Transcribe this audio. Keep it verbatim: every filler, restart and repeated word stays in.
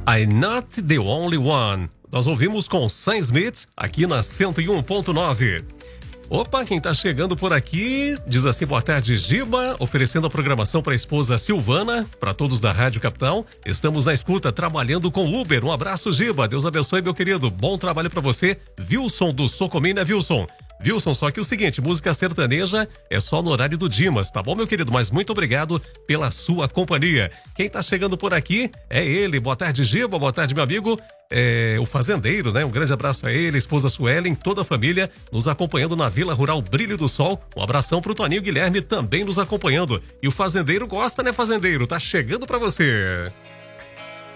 I'm Not The Only One. Nós ouvimos com Sam Smith aqui na cento e um ponto nove. Opa, quem tá chegando por aqui diz assim: boa tarde, Giba, oferecendo a programação para a esposa Silvana, para todos da Rádio Capital. Estamos na escuta, trabalhando com Uber. Um abraço, Giba, Deus abençoe, meu querido. Bom trabalho para você. Wilson do Socomim, né, Wilson? Wilson, só que o seguinte, música sertaneja é só no horário do Dimas, tá bom, meu querido? Mas muito obrigado pela sua companhia. Quem tá chegando por aqui é ele. Boa tarde, Giba, boa tarde, meu amigo. É, o fazendeiro, né? Um grande abraço a ele, a esposa Suelen, toda a família nos acompanhando na Vila Rural Brilho do Sol. Um abração pro Toninho Guilherme também nos acompanhando. E o fazendeiro gosta, né, fazendeiro? Tá chegando pra você.